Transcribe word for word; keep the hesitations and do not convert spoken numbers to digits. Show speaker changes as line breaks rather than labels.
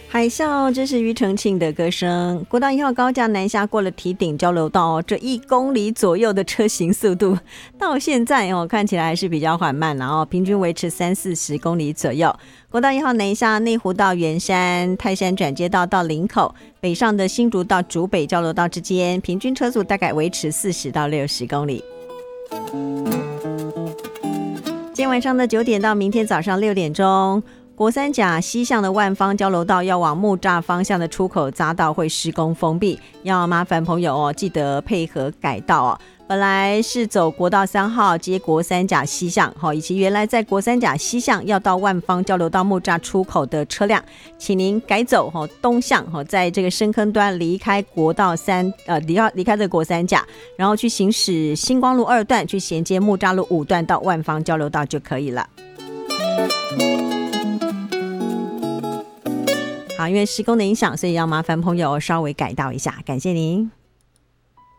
海啸，这是庾澄庆的歌声。国道一号高架南下过了堤顶交流道，这一公里左右的车行速度，到现在哦看起来还是比较缓慢了哦，平均维持三四十公里左右。国道一号南下内湖到圆山、泰山转接道到林口，北上的新竹到竹北交流道之间，平均车速大概维持四十到六十公里。今天晚上的九点到明天早上六点钟。国三甲西向的万方交流道要往木栅方向的出口匝道会施工封闭，要麻烦朋友哦，记得配合改道哦。本来是走国道三号接国三甲西向，以及原来在国三甲西向要到万方交流道木栅出口的车辆，请您改走东向，在这个深坑端离开国道三呃离离开这个国三甲，然后去行驶星光路二段，去衔接木栅路五段到万方交流道就可以了。好，因为施工的影响，所以要麻烦朋友稍微改道一下，感谢您。